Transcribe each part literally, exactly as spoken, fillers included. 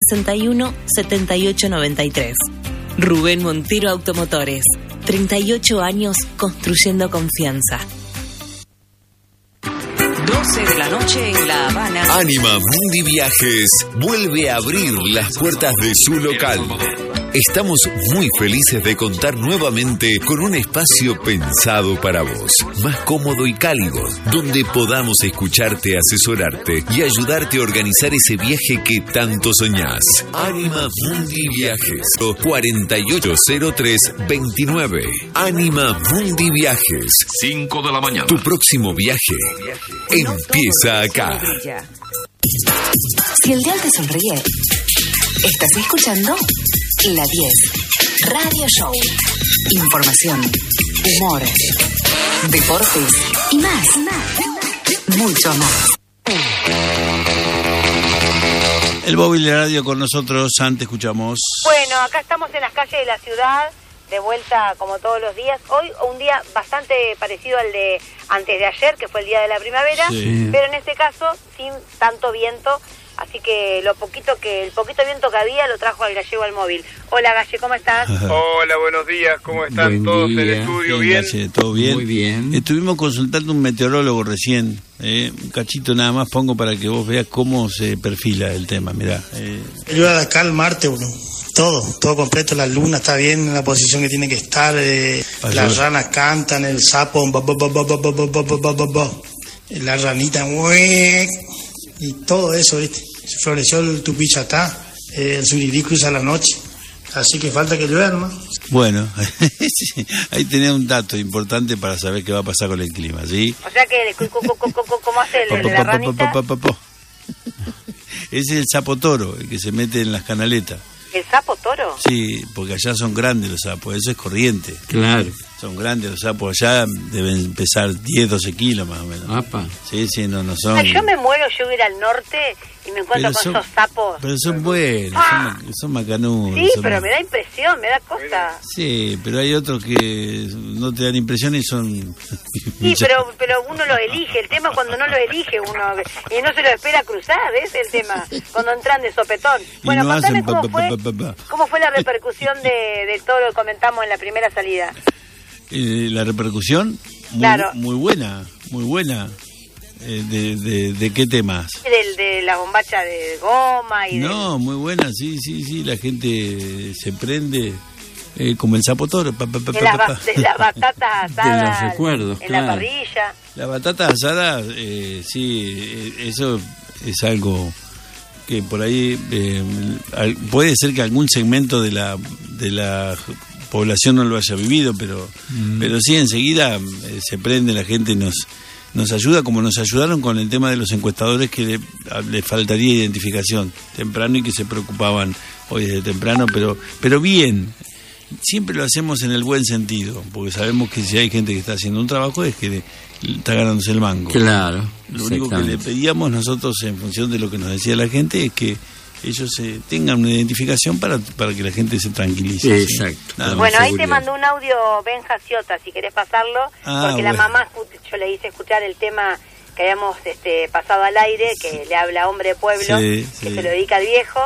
sesenta y uno, setenta y ocho noventa y tres. Rubén Montero Automotores. treinta y ocho años construyendo confianza. doce de la noche en La Habana. Anima Mundi Viajes vuelve a abrir las puertas de su local. Estamos muy felices de contar nuevamente con un espacio pensado para vos, más cómodo y cálido, donde podamos escucharte, asesorarte y ayudarte a organizar ese viaje que tanto soñás. Anima Mundi Viajes, cuarenta y ocho cero tres veintinueve. Anima Mundi Viajes, cinco de la mañana. Tu próximo viaje empieza acá. Si el dial te sonríe, estás escuchando La diez Radio Show. Información, humor, deportes y más. Mucho más. El móvil de radio con nosotros. Antes escuchamos. Bueno, acá estamos en las calles de la ciudad, de vuelta como todos los días. Hoy un día bastante parecido al de antes de ayer, que fue el día de la primavera, sí. Pero en este caso sin tanto viento. Así que lo poquito que el poquito viento que había lo trajo al gallego al móvil. Hola, Galle, ¿cómo estás? Hola, buenos días, ¿cómo están Buen todos día. En el estudio? Bien, ¿Bien? Galle, ¿todo bien? Muy bien. Estuvimos consultando un meteorólogo recién, eh, un cachito nada más pongo para que vos veas cómo se perfila el tema, mirá. Eh. Ayuda de acá el martes uno. Todo, todo completo, la luna está bien en la posición que tiene que estar, eh, las ranas cantan, el sapo, bo, bo, bo, bo, bo, bo, bo, bo, bo, bo. La ranita, uec, y todo eso, ¿viste? Se floreció el tupichatá, eh, el suriri cruza la noche, así que falta que llueva nomás. Bueno, sí, ahí tenés un dato importante para saber qué va a pasar con el clima, ¿sí? O sea que, ¿cómo hace el de la ranita? Ese es el sapo toro, el que se mete en las canaletas. ¿El sapo toro? Sí, porque allá son grandes los sapos, eso es corriente. Claro. Son grandes los sapos allá, deben pesar diez, doce kilos más o menos. Apa. Sí, sí, no, no son... O sea, yo me muero, yo voy a ir al norte y me encuentro pero con son, esos sapos. Pero son buenos, ¡ah! son, son macanudos. Sí, son pero más... me da impresión, me da cosa. Sí, pero hay otros que no te dan impresión y son... Sí, pero pero uno lo elige, el tema es cuando no lo elige uno y no se lo espera cruzar, ese es el tema, cuando entran de sopetón. Bueno, no contame cómo, pa, fue, pa, pa, pa, pa. cómo fue la repercusión de, de todo lo que comentamos en la primera salida. Eh, la repercusión muy, claro. muy buena, muy buena. Eh, de, de, ¿De qué temas? Del, de la bombacha de goma y No, del... muy buena, sí, sí, sí, la gente se prende eh, como el sapo toro. Pa, pa, pa, de, pa, las pa, ba- de las batatas asadas de los recuerdos, en claro. la parrilla. La batata asada, eh, sí, eh, eso es algo que por ahí eh, puede ser que algún segmento de la de la población no lo haya vivido, pero mm. pero sí, enseguida eh, se prende, la gente nos nos ayuda, como nos ayudaron con el tema de los encuestadores, que le, le faltaría identificación temprano y que se preocupaban hoy desde temprano, pero pero bien, siempre lo hacemos en el buen sentido, porque sabemos que si hay gente que está haciendo un trabajo es que está ganándose el mango. Claro. Lo único que le pedíamos nosotros, en función de lo que nos decía la gente, es que ellos eh, tengan una identificación para para que la gente se tranquilice. Exacto. ¿sí? Bueno, ahí te mandó un audio Benja Ciota, si querés pasarlo, ah, porque bueno. la mamá, yo le hice escuchar el tema que habíamos este, pasado al aire, que le habla Hombre de Pueblo, sí, que sí. se lo dedica al viejo,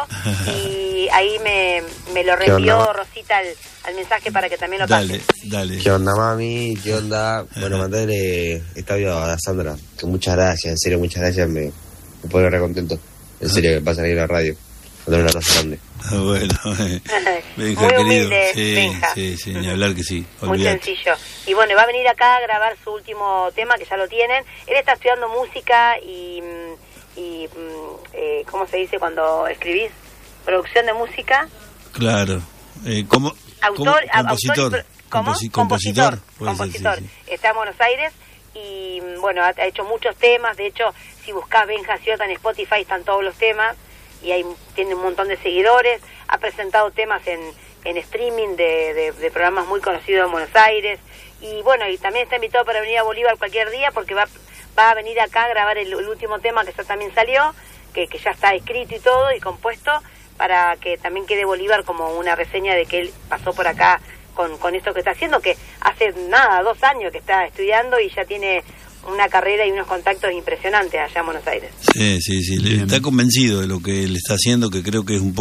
y ahí me, me lo reenvió Rosita al, al mensaje para que también lo dale, pase. Dale, ¿Qué onda, mami? ¿Qué onda? Bueno, mandarle este audio a Sandra, que muchas gracias, en serio, muchas gracias, me, me pone re contento, en serio, que pasa ahí en la radio. Mandarle un abrazo grande. Bueno, Benja, muy querido, humilde, sí, Benja. sí, sí, ni hablar que sí, Muy olvidate. sencillo. Y bueno, va a venir acá a grabar su último tema, que ya lo tienen. Él está estudiando música y, y eh, ¿cómo se dice cuando escribís? Producción de música. Claro. Eh, ¿cómo, autor, cómo, compositor. Autor, ¿Cómo? Composi- compositor. Compositor. compositor. Sí, sí. Está en Buenos Aires y, bueno, ha, ha hecho muchos temas. De hecho, si buscás Benja Ciota en Spotify están todos los temas. Y hay, tiene un montón de seguidores, ha presentado temas en, en streaming de, de, de programas muy conocidos en Buenos Aires, y bueno, y también está invitado para venir a Bolívar cualquier día, porque va, va a venir acá a grabar el, el último tema que ya también salió, que, que ya está escrito y todo, y compuesto, para que también quede Bolívar como una reseña de que él pasó por acá con, con esto que está haciendo, que hace nada, dos años que está estudiando y ya tiene una carrera y unos contactos impresionantes allá en Buenos Aires. Sí, sí, sí, le, está convencido de lo que él está haciendo, que creo que es un poco